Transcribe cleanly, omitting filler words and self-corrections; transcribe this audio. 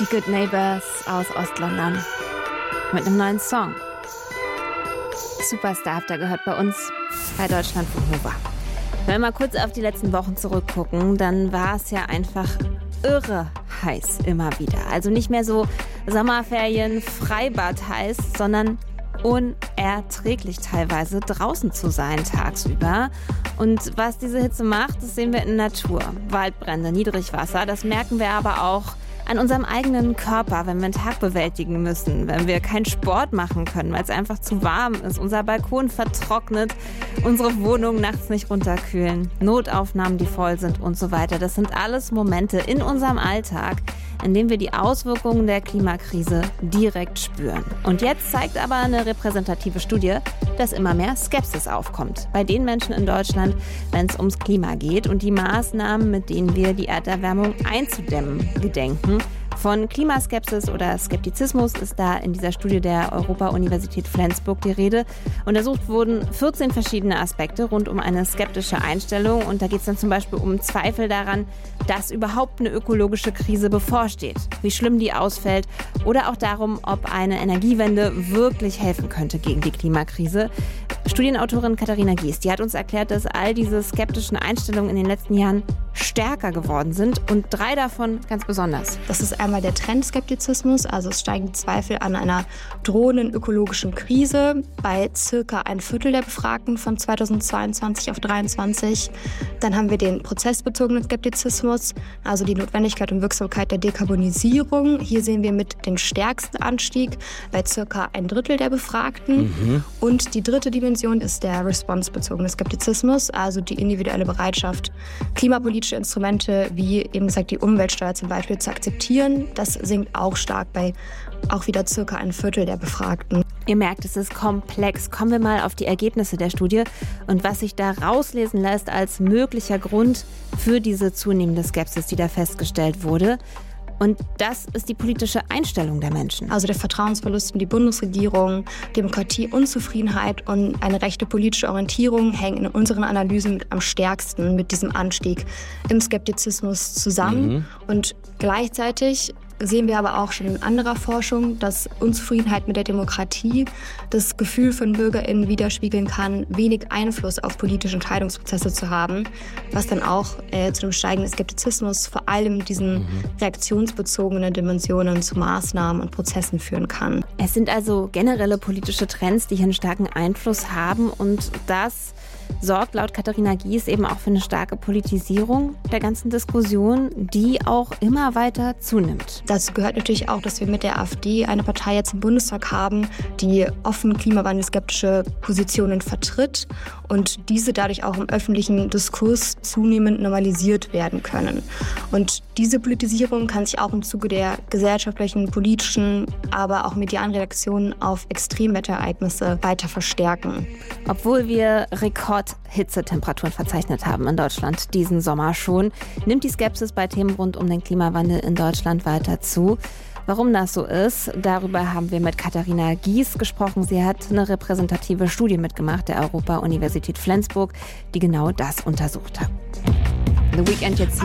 Die Good Neighbors aus Ostlondon mit einem neuen Song. Superstar habt ihr gehört bei uns bei Deutschlandfunk Nova. Wenn wir mal kurz auf die letzten Wochen zurückgucken, dann war es ja einfach irre heiß immer wieder. Also nicht mehr so Sommerferien, Freibad heiß, sondern unerträglich teilweise draußen zu sein tagsüber. Und was diese Hitze macht, das sehen wir in der Natur. Waldbrände, Niedrigwasser, das merken wir aber auch an unserem eigenen Körper, wenn wir einen Tag bewältigen müssen, wenn wir keinen Sport machen können, weil es einfach zu warm ist, unser Balkon vertrocknet, unsere Wohnung nachts nicht runterkühlen, Notaufnahmen, die voll sind und so weiter. Das sind alles Momente in unserem Alltag, in dem wir die Auswirkungen der Klimakrise direkt spüren. Und jetzt zeigt aber eine repräsentative Studie, dass immer mehr Skepsis aufkommt bei den Menschen in Deutschland, wenn es ums Klima geht und die Maßnahmen, mit denen wir die Erderwärmung einzudämmen gedenken. Von Klimaskepsis oder Skeptizismus ist da in dieser Studie der Europa-Universität Flensburg die Rede. Untersucht wurden 14 verschiedene Aspekte rund um eine skeptische Einstellung. Und da geht es dann zum Beispiel um Zweifel daran, dass überhaupt eine ökologische Krise bevorsteht, wie schlimm die ausfällt oder auch darum, ob eine Energiewende wirklich helfen könnte gegen die Klimakrise. Studienautorin Katharina Gies, die hat uns erklärt, dass all diese skeptischen Einstellungen in den letzten Jahren stärker geworden sind und 3 davon ganz besonders. Das ist einmal der Trendskeptizismus, also es steigen Zweifel an einer drohenden ökologischen Krise bei circa 1/4 der Befragten von 2022 auf 2023. Dann haben wir den prozessbezogenen Skeptizismus, also die Notwendigkeit und Wirksamkeit der Dekarbonisierung. Hier sehen wir mit den stärksten Anstieg bei circa 1/3 der Befragten. Und die dritte Dimension ist der responsebezogene Skeptizismus, also die individuelle Bereitschaft, klimapolitische Instrumente wie eben gesagt die Umweltsteuer zum Beispiel zu akzeptieren. Das sinkt auch stark bei auch wieder circa 1/4 der Befragten. Ihr merkt, es ist komplex. Kommen wir mal auf die Ergebnisse der Studie und was sich da rauslesen lässt als möglicher Grund für diese zunehmende Skepsis, die da festgestellt wurde. Und das ist die politische Einstellung der Menschen. Also der Vertrauensverlust in die Bundesregierung, Demokratieunzufriedenheit und eine rechte politische Orientierung hängen in unseren Analysen am stärksten mit diesem Anstieg im Skeptizismus zusammen. Und gleichzeitig sehen wir aber auch schon in anderer Forschung, dass Unzufriedenheit mit der Demokratie das Gefühl von BürgerInnen widerspiegeln kann, wenig Einfluss auf politische Entscheidungsprozesse zu haben, was dann auch zu dem steigenden Skeptizismus, vor allem diesen reaktionsbezogenen Dimensionen zu Maßnahmen und Prozessen führen kann. Es sind also generelle politische Trends, die hier einen starken Einfluss haben und das sorgt laut Katharina Gies eben auch für eine starke Politisierung der ganzen Diskussion, die auch immer weiter zunimmt. Dazu gehört natürlich auch, dass wir mit der AfD eine Partei jetzt im Bundestag haben, die offen klimawandelskeptische Positionen vertritt und diese dadurch auch im öffentlichen Diskurs zunehmend normalisiert werden können. Und diese Politisierung kann sich auch im Zuge der gesellschaftlichen, politischen, aber auch medialen Reaktionen auf Extremwetterereignisse weiter verstärken. Obwohl wir Rekordhitzetemperaturen verzeichnet haben in Deutschland diesen Sommer schon, nimmt die Skepsis bei Themen rund um den Klimawandel in Deutschland weiter zu. Warum das so ist, darüber haben wir mit Katharina Gies gesprochen. Sie hat eine repräsentative Studie mitgemacht der Europa-Universität Flensburg, die genau das untersucht hat. The Weekend jetzt hier.